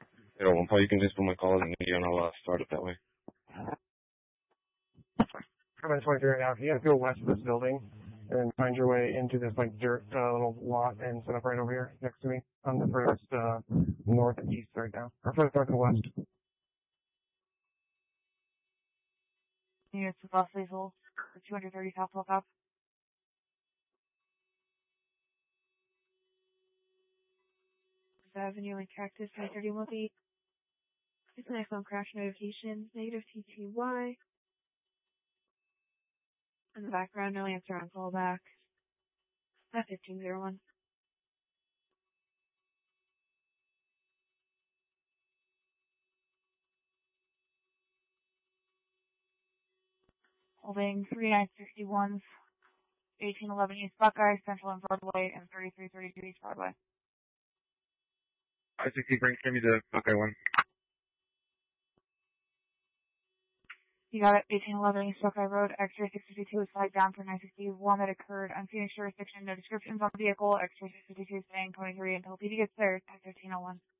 At 1 point, you can just put my call in and I'll start it that way. I'm at 23 right now. If you gotta go west of this building and find your way into this like dirt little lot and set up right over here next to me on the furthest north and east right now, or furthest north and west. Units with lost lethal for 230 South Lookout. Avenue and Cactus 931 8. It's an iPhone crash notification, negative TTY. In the background, no answer on callback. At 1501. Holding 3961s, 1811 East Buckeye, Central and Broadway, and 3332 East Broadway. I-60, give me the Buckeye one. You got it. 1811 East Buckeye Road, X-ray 652 is flagged down for 961 that occurred on Phoenix jurisdiction. No descriptions on the vehicle. X-ray 652 staying 23 until PD gets there. 1301.